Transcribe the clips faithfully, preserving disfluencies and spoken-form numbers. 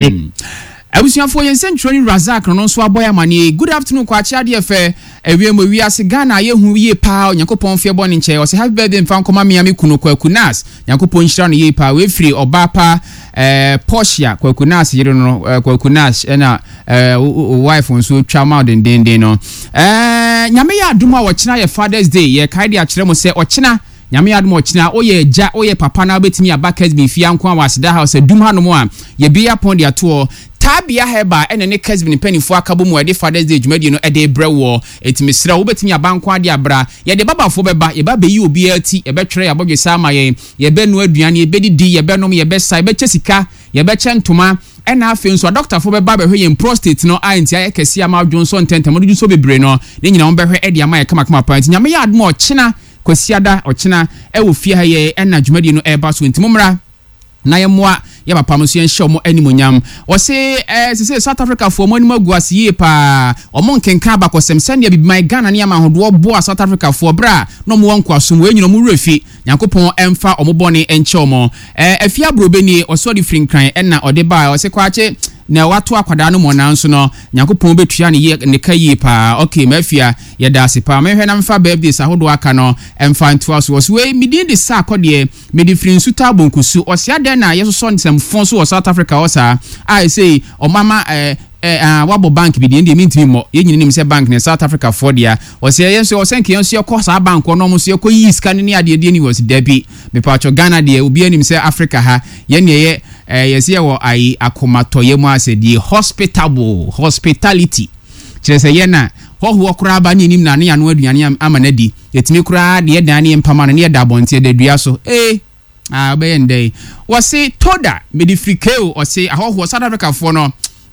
Abusuafo yen century Razak no so aboya mane. Good afternoon kwa chia de fe ewiem wi ase Ghana ye hu ye pa Yakopon fe boni nche o se happy birthday mfa nkoma miami kuno kwakunas Yakopon nhira no ye pa we free oba pa eh Portia kwakunas yire no kwakunas na eh wife nso twama den den den no eh nyame ya aduma wo kina ye Father's Day ye kaide a kire mo se o kina nyame ya aduma o kina oye ja oye papa na obetimi abakes bi fia nko awasida house dum ha no mo a ye bia pon de ato Tabia heba ene ne Kesbin penifo akabo mu ede Father's Day dwumadi no ede brewo etimisra wo betimi abanko ade abra ye de babafo beba ye ba beyi obi ati ye betwere abodwe sama ye ye be no aduane ye bedidi ye be nom ye be sai be chesika ye be chentoma ena afi nso doctor fo beba be hwe ye prostate no anti aye kese ama adwonso ntente mo so bebre no ne nyina wo be hwe ede ama ye kama kama pa nyame ya admo ochina kwasiada ochina e wo fie ha ye ena dwumadi no e ba so ntimumra na ye moa ya papa mo so yen show mo animonyam o se eh se South Africa fo mo animagu asiye pa o mo nkenka ba kosem sane bi my Ghana ne ama hodo bo South Africa fo bra no mo wanko asom we nyino mo refi Yakopon emfa o mo bone enche mo eh afia brobeni o so di frinkran enna o de ba o se kwache na watu akwada no mo nanso no Yakopon betua ne ye ne kayi pa okay mafia ye da sepa me hwe na mfa birthday sa hodo aka no emfa ntoa so so we midi de sa akode me di frinsuta bonkusu o se ade na yeso so nsem fonso o South Africa o sa I say o mama eh eh uh, wabo bank bi de ndi mintimi mo ye nyini nim se bank ne South Africa for dia o se ye so o senke ye so ko sa bank no mo so ye ko yi scan ne ade de ni was debi me pacho Ghana de obi anim se Africa ha ye ne ye eh ye se wo ai akomato ye mu ase di hospitable hospitality kire se ye na ho ho kura ba ni nim na ne anu aduane amanadi yetimi kura de ye dan ne empama ne ye da bonte de dua so eh ah be ndey wo se toda medifrikeo o se ahoho South Africa for no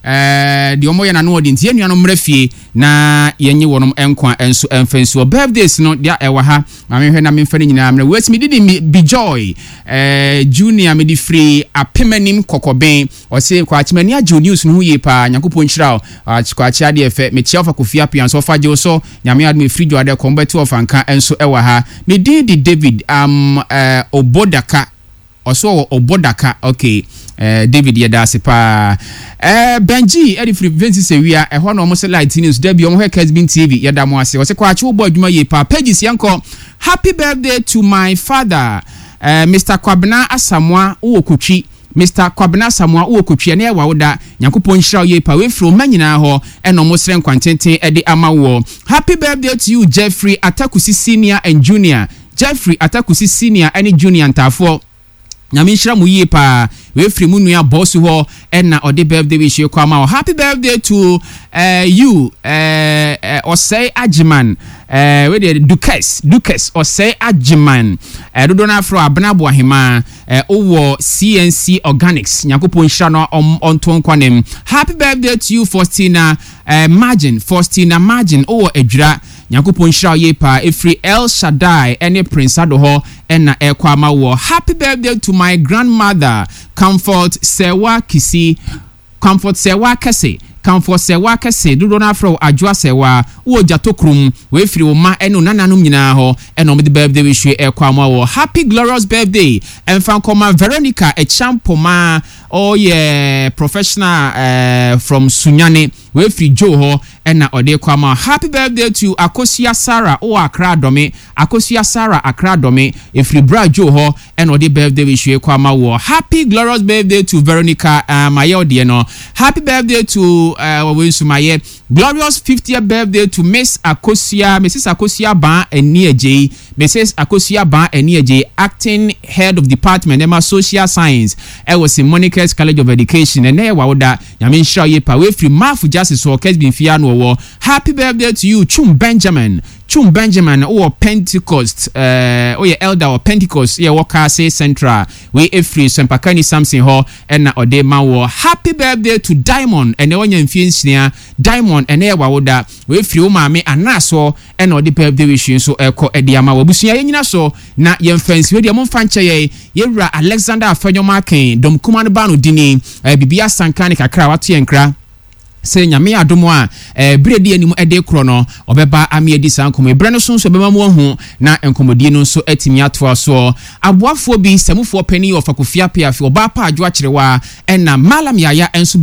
eh di omo ye na no odi ntie nua no mrafie na yenye wonom enkwa enso emfenso birthdays no dia ewa ha ma me hwe na me mfani nyina mre wet me didi be joy eh junior me di free apemanim kokoben o se kwa chimani ajo news no ye pa Yakopon nhira kwa chia de efe me chia ofa kofia pian so fa je so nyame ad me free jo ade kombeti of anka enso ewa ha me didi David um eh obodaka oso obodaka okay eh David yeda sepa eh Benji edi free Vinci sewia e ho no mo se light news da bi o mo he Kesbin T V yeda mo ase o se kwa chi wo adwuma ye pa pages yanko happy birthday to my father eh Mister Kwabena Asamoah Uwokutwi Mister Kwabena Asamoah Uwokutwi ne ewa woda Yakopon nhira ye pa we fro manyina ho e no mo sere nkwantenten edi amawo happy birthday to you Jeffrey Atakusi senior and junior Jeffrey Atakusi senior and junior ntafo nyame nhira mu ye pa we free mu nua boss ho enna ode birthday wish you kwa ma happy birthday to uh, you uh, uh, Osei Ajiman uh, we the Dukas Dukas Osei Ajiman uh, dodo na afro abna bo ahema uh, owo C N C Organics Yakopon nhira no on on ton kwanem happy birthday to you Faustina uh, Margin Faustina Margin owo adwira Yakopon nhira ye pa efri El Shaddai ene Prince Adoho enna ekwa ma wo happy birthday to my grandmother Comfort Sewa Kisi Comfort Sewa Kese Comfort Sewa Kese dodo na afro adwa sewa wo jatokrum we free wo ma eno nananum nyina ho eno me the birthday wish you ekwa ma wo happy glorious birthday enfan koma Veronica Echampoma oh yeah professional uh, from Sunyane we free Joe ho ena ode kwa ma happy birthday to Akosia Sarah o Accra Dome Akosia Sarah Accra Dome e free bra Joe ho ena ode birthday wish you kwa ma wo happy glorious birthday to Veronica uh, Mayo de no happy birthday to uh, we sumaye glorious fiftieth birthday to Miss Akosia Missus Akosia Ban Enieje Missus Akosia Ban Enieje acting head of department Emma social science e was in Monica's College of Education and na wawoda nyame nhira ye pa we free Mafu Justice so Kesbin fia no wo happy birthday to you Chum Benjamin Chum Benjamin or Pentecost uh or elder or Pentecost ye worker say central we free Sempakani Samson ho and na ode ma wo happy birthday to Diamond and onya mfiensia Diamond and e wawoda we free maame anaso and ode birthday wish so eko ediama wo busuya yenyina so na ye mfansi we de mo fanche ye yewra Alexander Afanyoma Ken dom kuma no ba no dini bibia sankane kakra wato yenkra se nyame adomo a eh bredi anim ede kro no obeba amiedi sankom ebre no so so bema mo hu na enkomodie no so atimi ato so aboafo bi samufo pani of akofia pia fi oba pa adwo akyerewa enna malam yaya enso